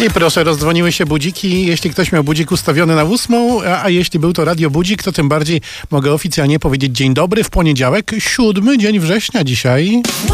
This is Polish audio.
I proszę, rozdzwoniły się budziki. Jeśli ktoś miał budzik ustawiony na 8, a jeśli był to Radio Budzik, to tym bardziej mogę oficjalnie powiedzieć dzień dobry w poniedziałek, 7 dzień września dzisiaj.